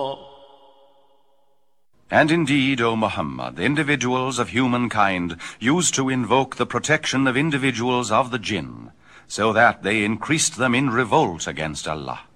And indeed, O Muhammad, individuals of humankind used to invoke the protection of individuals of the jinn, so that they increased them in revolt against Allah.